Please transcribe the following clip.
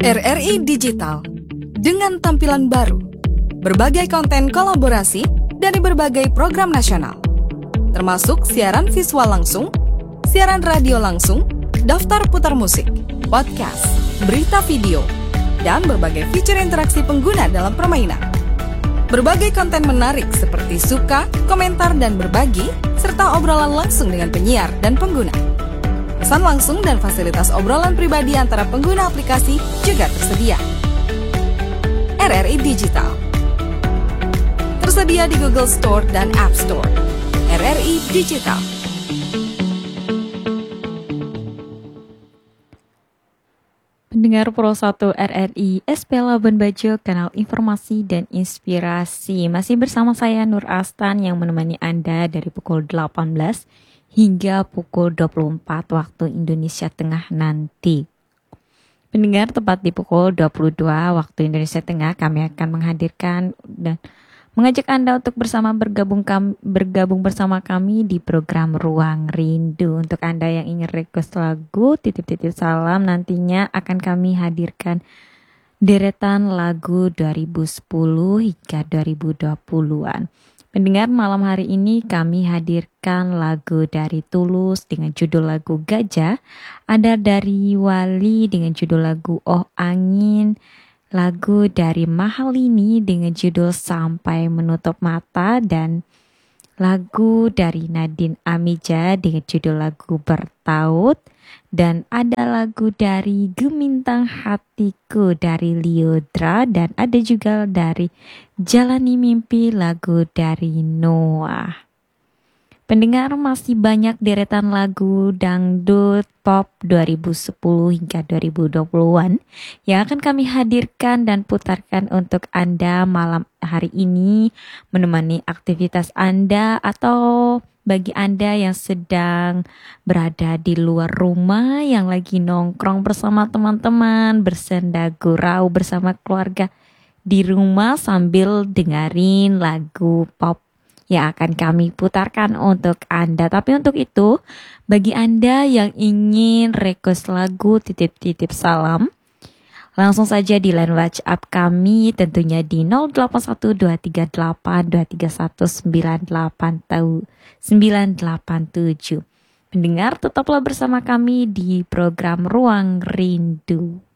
RRI Digital dengan tampilan baru, berbagai konten kolaborasi dari berbagai program nasional, termasuk siaran visual langsung, siaran radio langsung, daftar putar musik, podcast, berita video, dan berbagai fitur interaksi pengguna dalam permainan. Berbagai konten menarik seperti suka, komentar, dan berbagi, serta obrolan langsung dengan penyiar dan pengguna. Pesan langsung dan fasilitas obrolan pribadi antara pengguna aplikasi juga tersedia. RRI Digital tersedia di Google Store dan App Store. RRI Digital. Pendengar Pro 1 RRI SP Labuan Bajo, kanal informasi dan inspirasi. Masih bersama saya Nur Astan yang menemani Anda dari pukul 18 hingga pukul 24 waktu Indonesia Tengah nanti. Pendengar, tepat di pukul 22 waktu Indonesia Tengah kami akan menghadirkan dan mengajak Anda untuk bergabung bersama kami di program Ruang Rindu. Untuk Anda yang ingin request lagu, titip-titip salam, nantinya akan kami hadirkan deretan lagu 2010 hingga 2020-an. Pendengar, malam hari ini kami hadirkan lagu dari Tulus dengan judul lagu Gajah, ada dari Wali dengan judul lagu Oh Angin, lagu dari Mahalini dengan judul Sampai Menutup Mata, dan lagu dari Nadine Amija dengan judul lagu Bertaut, dan ada lagu dari Gemintang Hatiku dari Liodra, dan ada juga dari Jalani Mimpi lagu dari Noah. Pendengar, masih banyak deretan lagu dangdut pop 2010 hingga 2020-an yang akan kami hadirkan dan putarkan untuk Anda malam hari ini, menemani aktivitas Anda atau bagi Anda yang sedang berada di luar rumah, yang lagi nongkrong bersama teman-teman, bersenda gurau bersama keluarga di rumah sambil dengerin lagu pop yang akan kami putarkan untuk Anda. Tapi untuk itu, bagi Anda yang ingin request lagu, titip-titip salam, langsung saja di line WhatsApp kami, tentunya di 081238239187. Pendengar, tetaplah bersama kami di program Ruang Rindu.